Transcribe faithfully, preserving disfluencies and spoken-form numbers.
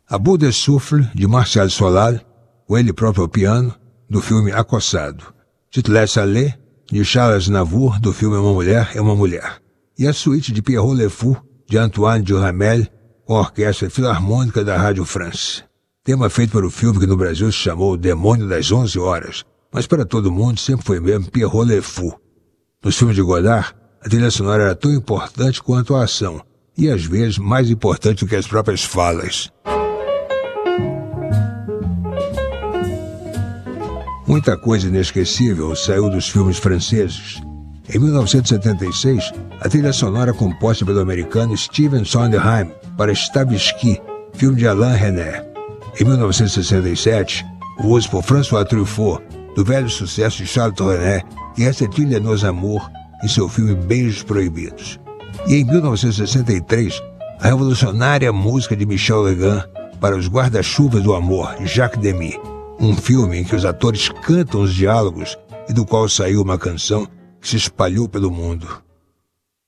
A Boule de Souffle, de Martial Solal, com ele próprio ao piano, do filme Acossado. Je te laisse aller, de Charles Navour, do filme Uma Mulher é uma Mulher. E a suíte de Pierrot Le Fou, de Antoine Duhamel, com a Orquestra Filarmônica da Rádio France. Tema feito para o filme que no Brasil se chamou O Demônio das Onze Horas, mas para todo mundo sempre foi mesmo Pierrot Le Fou. Nos filmes de Godard, a trilha sonora era tão importante quanto a ação, e às vezes mais importante do que as próprias falas. Muita coisa inesquecível saiu dos filmes franceses. Em mil novecentos e setenta e seis, a trilha sonora composta pelo americano Stephen Sondheim para Stavisky, filme de Alain Resnais. Em mil novecentos e sessenta e sete, o uso por François Truffaut do velho sucesso de Charles Trenet, que essa trilha Nos Amours em seu filme Beijos Proibidos. E em mil novecentos e sessenta e três, a revolucionária música de Michel Legrand para Os Guarda-Chuvas do Amor, de Jacques Demy, um filme em que os atores cantam os diálogos e do qual saiu uma canção que se espalhou pelo mundo.